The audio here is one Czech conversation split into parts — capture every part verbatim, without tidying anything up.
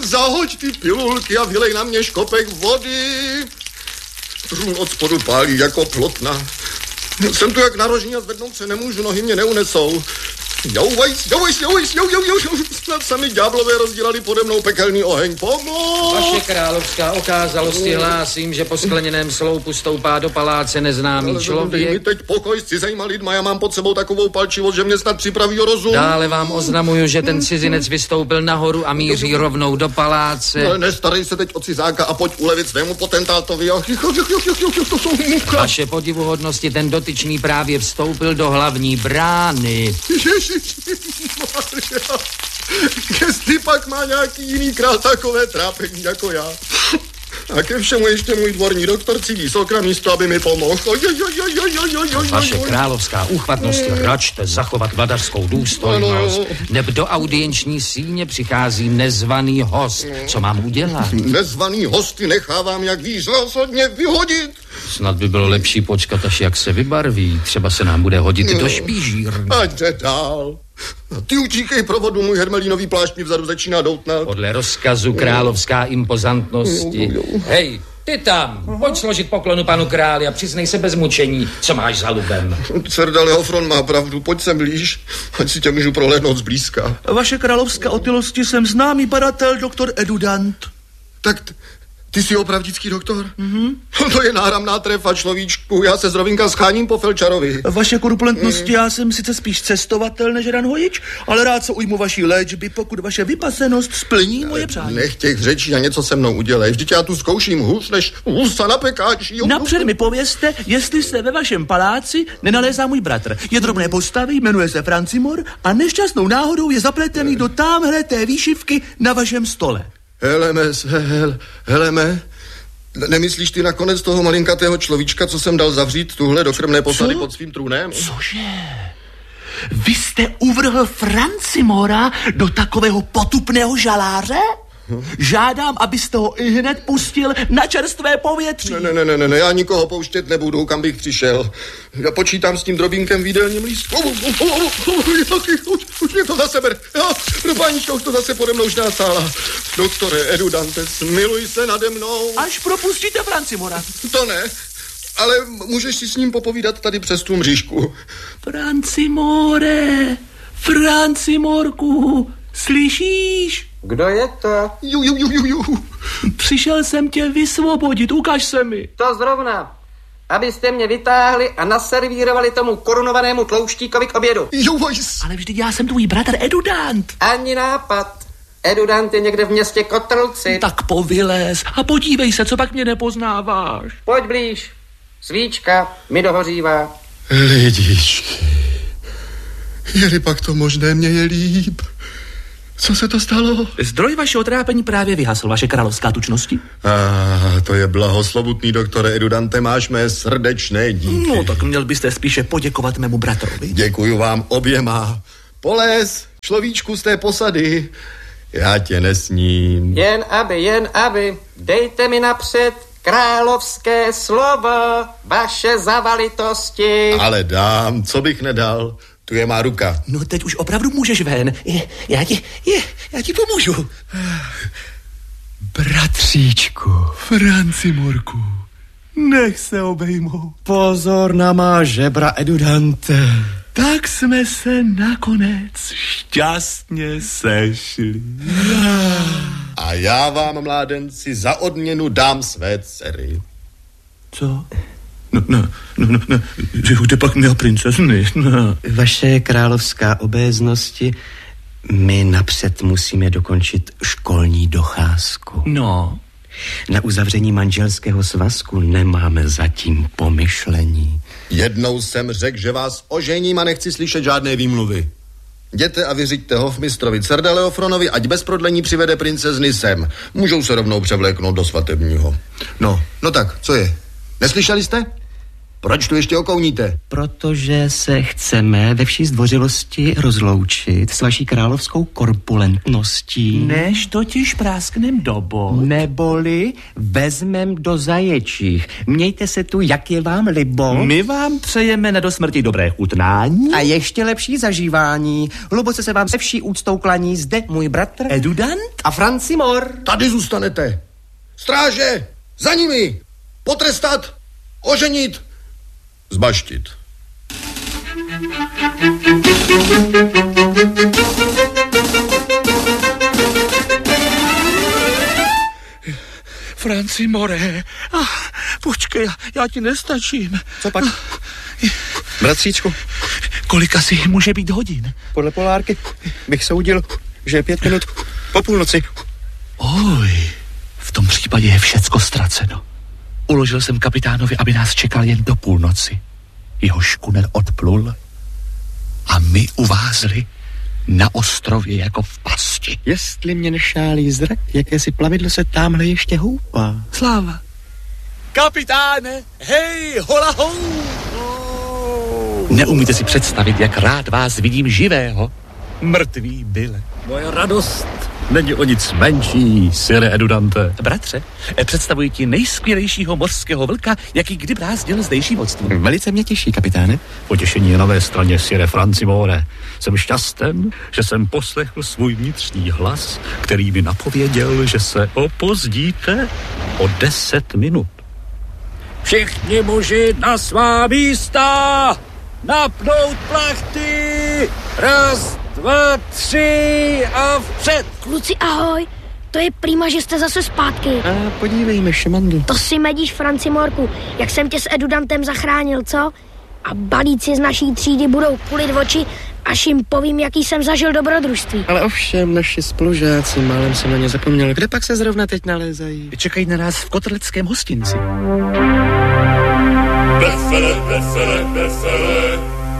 Zahoď ty pilulky a vylej na mě škopek vody. Trůn od spodu pálí jako plotna. Jsem tu jak narožní a zvednout se nemůžu, nohy mě neunesou. Jouvajs, jouvajs, jouvajs, jou, jou, jou, snad sami ďáblové rozdělali pode mnou pekelný oheň. Pomoc! Vaše královská okázalosti hlásím, že po skleněném sloupu stoupá do paláce neznámý ale člověk. Dej mi teď pokoj s cizejma lidma, já mám pod sebou takovou palčivost, že mě snad připraví o rozum. Dále vám oznamuju, že ten cizinec vystoupil nahoru a míří rovnou do paláce. Ale nestarej se teď o cizáka a pojď ulevit svému potentátovi. To jsou muka. Vaše podivuhodnosti, ten dotyčný právě vstoupil do hlavní brány. Ježišmarja, jestli pak má nějaký jiný král takové trápení jako já. A ke všemu ještě můj dvorní doktor cílí sokra místo, aby mi pomohl. Vaše královská úchvatnost, račte zachovat vladařskou důstojnost, neb do audienční síně přichází nezvaný host. Co mám udělat? Nezvaný hosty nechávám, jak víš, rozhodně vyhodit. Snad by bylo lepší počkat, až jak se vybarví. Třeba se nám bude hodit do špížírny. Ať jde dál. Ty utíkej provodu, můj hermelínový plášť mi vzadu začíná doutnat. Podle rozkazu královská impozantnosti. Hej, ty tam, pojď složit poklonu panu králi a přiznej se bez mučení, co máš za lubem. Sir Leofron má pravdu, pojď sem blíž, ať si tě můžu prohlédnout zblízka. Vaše královská otylosti, jsem známý badatel doktor Edudant. Tak t- ty jsi opravdický doktor? Mhm. To je náramná trefa, človíčku, já se z rovinka scháním po Felčarovi. Vaše korpulentnosti, já jsem sice spíš cestovatel než ranhojič, ale rád se ujmu vaší léčby, pokud vaše vypasenost splní moje přání. Nech těch řečí a něco se mnou udělej. Vždyť já tu zkouším hůř než husa na pekáči. Napřed mi povězte, jestli se ve vašem paláci nenalézá můj bratr. Je drobné postavy, jmenuje se Francimor a nešťastnou náhodou je zapletený do támhle té výšivky na vašem stole. Heleme, hel, heleme, nemyslíš ty nakonec toho malinkatého človíčka, co jsem dal zavřít tuhle do krmné posady pod svým trůnem? Cože? Vy jste uvrhl Francimora do takového potupného žaláře? Žádám, abyste ho i hned pustil na čerstvé povětří. Ne, ne, ne, ne, ne, já nikoho pouštět nebudu, kam bych přišel. Já počítám s tím drobínkem v jídelním lístku. Už, už mě to zase ber. Pro pánička, už to zase pode mnou už násála. Doktore Edudante, smiluj se nade mnou. Až propustíte Francimora. To ne, ale můžeš si s ním popovídat tady přes tu mřížku. Francimore, Francimorku, slyšíš? Kdo je to? Ju, ju, ju, ju, ju. Přišel jsem tě vysvobodit, ukaž se mi. To zrovna. Abyste mě vytáhli a naservírovali tomu korunovanému tlouštíkovi k obědu. Jo, vajs. Ale vždyť já jsem tvůj bratr Edudant. Ani nápad. Edudant je někde v městě Kotrlci. Tak povylez a podívej se, co pak mě nepoznáváš. Pojď blíž. Svíčka mi dohořívá. Lidičky, je-li pak to možné, mě je líp. Co se to stalo? Zdroj vašeho trápení právě vyhasl, vaše královská tučnosti. Ah, to je blahoslovutný, doktore Edudante, máš mé srdečné díky. No, tak měl byste spíše poděkovat mému bratrovi. Děkuju vám oběma. Polez, človíčku z té posady, já tě nesním. Jen aby, jen aby, dejte mi napřed královské slovo, vaše zavalitosti. Ale dám, co bych nedal, tu je má ruka. No teď už opravdu můžeš ven. Je, já ti, je, já ti pomůžu. Bratříčku, Francimorku, nech se obejmou. pozor na má žebra, Edudante. Tak jsme se nakonec šťastně sešli. A já vám, mládenci, za odměnu dám své dcery. Co? No, no, no, no, no. Kde pak měl princezny? No. Vaše královská obéznosti, my napřed musíme dokončit školní docházku. No. Na uzavření manželského svazku nemáme zatím pomyšlení. Jednou jsem řekl, že vás ožením a nechci slyšet žádné výmluvy. Jděte a vyřiďte hofmistrovi Sir Leofronovi, ať bez prodlení přivede princezny sem. Můžou se rovnou převléknout do svatebního. No, no tak, co je? Neslyšeli jste? Proč tu ještě okouníte? Protože se chceme ve vší zdvořilosti rozloučit s vaší královskou korpulentností. Než totiž prásknem do bod. Neboli vezmem do zaječích. Mějte se tu, jak je vám libo. My vám přejeme na dosmrti dobré chutnání. A ještě lepší zažívání. Hluboce se vám se vší úctou klaní zde můj bratr Edudant a Francimor. Tady zůstanete. Stráže, za nimi. Potrestat, oženit, zbaštit. Francimore, ah, počkej, já, já ti nestačím. Co pak? Bratříčku, Kolik asi může být hodin? podle polárky bych soudil, že je pět minut po půlnoci. Oj, v tom případě je všecko ztraceno. Uložil jsem kapitánovi, aby nás čekal jen do půlnoci. Jeho škuner odplul a my uvázli na ostrově jako v pasti. Jestli mě nešálí zrak, jakési plavidlo se tamhle ještě houpá. Sláva. Kapitáne, hej, hola hou! Neumíte si představit, jak rád vás vidím živého. Mrtvý byle. Moje radost není o nic menší, sire Edudante. Bratře, představuji ti nejskvělejšího mořského vlka, jaký kdy brázdil zdejší vodstvo. Velice mě těší, kapitáne. Potěšení je na mé straně, sire Francimore. Jsem šťasten, že jsem poslechl svůj vnitřní hlas, který mi napověděl, že se opozdíte o deset minut. Všichni muži na svá místa! Napnout plachty! Raz, dva, tři a vpřed! Kluci, ahoj. To je prima, že jste zase zpátky. A podívejme, šemandu. To si medíš, Francimorku, jak jsem tě s Edudantem zachránil, co? A balíci z naší třídy budou kulit oči, až jim povím, jaký jsem zažil dobrodružství. Ale ovšem, naši spolužáci, málem jsem na ně zapomněl. Kde pak se zrovna teď nalézají? Čekají na nás v kotrleckém hostinci. Vesele, vesele, vesele.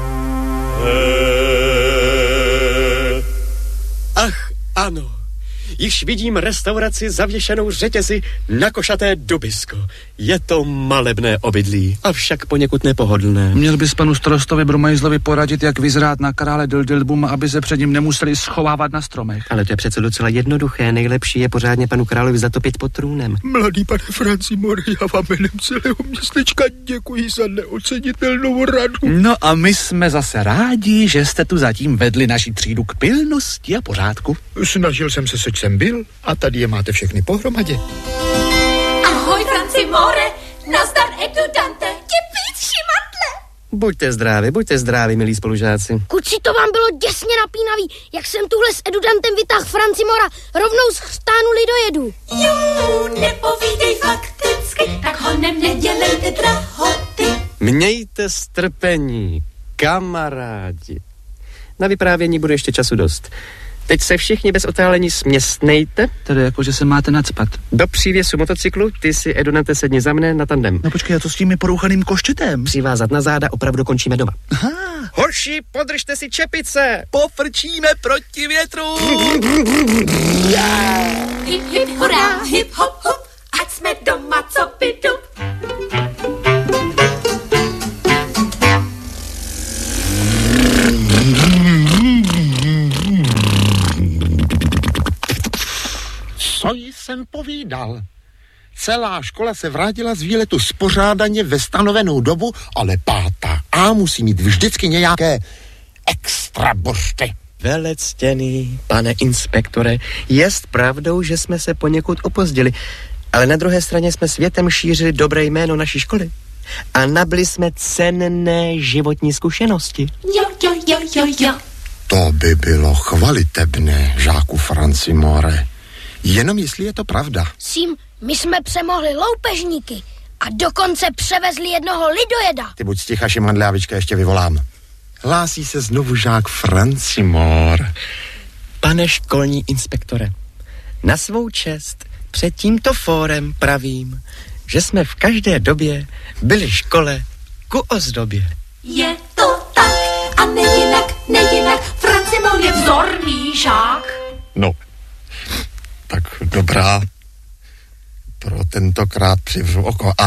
He. Ach, ano. Již vidím restauraci zavěšenou řetězy na košaté dubisko. Je to malebné obydlí, avšak poněkud nepohodlné. Měl bys panu starostovi Brumajzlovi poradit, jak vyzrát na krále Dildilbum, aby se před ním nemuseli schovávat na stromech. Ale to je přece docela jednoduché. Nejlepší je pořádně panu královi zatopit pod trůnem. Mladý pane Francimore, já vám jménem celého městečka děkuji za neocenitelnou radu. No a my jsme zase rádi, že jste tu zatím vedli naši třídu k pilnosti a pořádku. Snažil jsem se, seč jsem byl, a tady je máte všechny pohromadě. Ahoj, Francimore, nazdar, Edudante, těpíc, šimandle. Buďte zdraví, buďte zdraví, milí spolužáci. Kuci, to vám bylo děsně napínavý, jak jsem tuhle s Edudantem vytáhl Francimora rovnou z chřtánu lidojedu. Jo, nepovídej fakticky, tak honem nedělejte drahoty. Mějte strpení, kamarádi. Na vyprávění bude ještě času dost. Teď se všichni bez otálení směstnejte. Tedy jako, že se máte nacpat. Do přívěsu motocyklu, ty si, Edunante, sedni za mne na tandem. No počkej, a to s tím porouchaným koštětem? Přivázat na záda, opravdu končíme doma. Aha. Hoši, podržte si čepice! Pofrčíme proti větru! Hip, hip, hurá, hip, hop, hop, ať jsme doma, co by dup. Co jsem povídal? Celá škola se vrátila z výletu spořádaně ve stanovenou dobu, ale pátá A musí mít vždycky nějaké extra boršty. Velectěný, pane inspektore, jest pravdou, že jsme se poněkud opozdili, ale na druhé straně jsme světem šířili dobré jméno naší školy a nabili jsme cenné životní zkušenosti. Jo, jo, jo, jo, jo. To by bylo chvalitebné, žáku Francimore. Jenom jestli je to pravda. Sím, my jsme přemohli loupežníky a dokonce převezli jednoho lidojeda. Ty buď sticha, šimandle, já Vička ještě vyvolám. Hlásí se znovu žák Francimore. Pane školní inspektore, na svou čest před tímto fórem pravím, že jsme v každé době byli škole ku ozdobě. Je to tak a nejinak, nejinak, Francimor je vzorný žák. No, tak dobrá. Pro tentokrát přivřu oko, ale v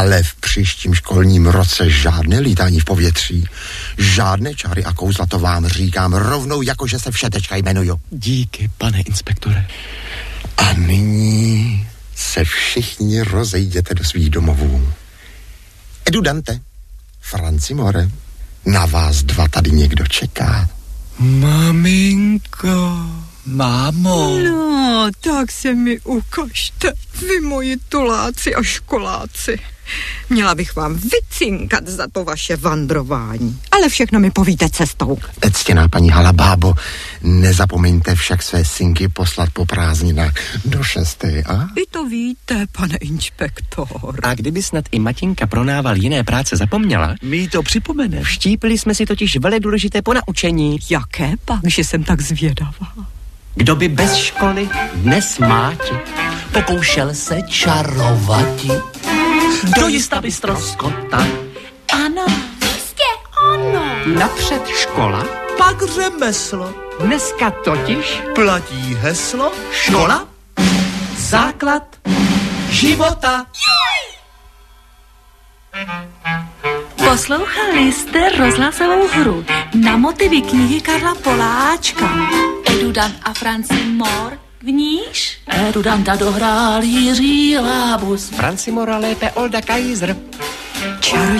příštím školním roce žádné lítání v povětří, žádné čáry a kouzla, to vám říkám rovnou, jakože se Všetečka jmenuju. Díky, pane inspektore. A nyní se všichni rozejděte do svých domovů. Edu Dante, Francimore, na vás dva tady někdo čeká. Maminko. Mámo. No, tak se mi ukažte, vy moji tuláci a školáci. Měla bych vám vycinkat za to vaše vandrování, ale všechno mi povíte cestou. Ctěná paní Halabábo, nezapomeňte však své synky poslat po prázdninách do šesté, a? Vy to víte, pane inspektor. A kdyby snad i Matinka pro nával jiné práce zapomněla, my to připomene. Vštípili jsme si totiž vele důležité ponaučení. Jaké pak, že jsem tak zvědavá? Kdo by bez školy dnes máti Pokoušel se čarovati, dojista by ztroskota. Ano, jistě ano. napřed škola, Pak řemeslo, dneska totiž platí heslo, škola, základ života. Poslouchali jste rozhlasovou hru na motivy knihy Karla Poláčka. Edudan a Francimor, v níž Edudanta dohrál Jiří Lábus. Francimora lépe Olda Kaiser. Čaroděj